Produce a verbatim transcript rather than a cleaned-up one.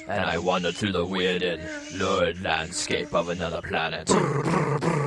and I wandered through the weird and lurid landscape of another planet.